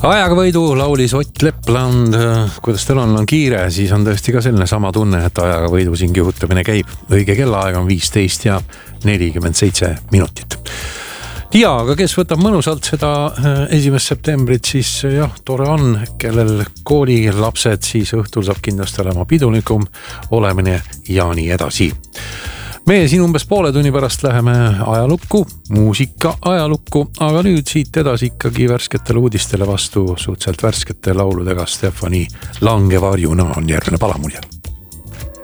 Ajaga võidu laulis Ott Lepland, kuidas tal on kiire, siis on tõesti ka selline sama tunne, et ajaga võidu siin kihutamine käib. Õige kellaaeg on 15 ja 47 minutit. Ja, aga kes võtab mõnusalt seda 1. septembrit, siis jah, tore on, kellel kooli lapsed, siis õhtul saab kindlasti olema pidulikum olemine ja nii edasi. Meie siin umbes poole tunni pärast läheme ajalukku, muusika ajalukku, aga nüüd siit edasi ikkagi värsketele uudistele vastu suhteliselt värskete lauludega Stefani Langevarjuna on järgmine palamulje.